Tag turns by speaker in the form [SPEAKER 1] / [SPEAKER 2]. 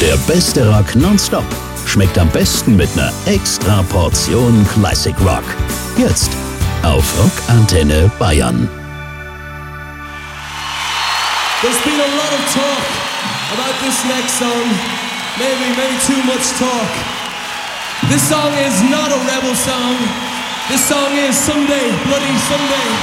[SPEAKER 1] Der beste Rock nonstop schmeckt am besten mit einer extra Portion Classic Rock. Jetzt auf Rockantenne Bayern.
[SPEAKER 2] There's been a lot of talk about this next song. Maybe too much talk. This song is not a rebel song. This song is Someday, Bloody Someday.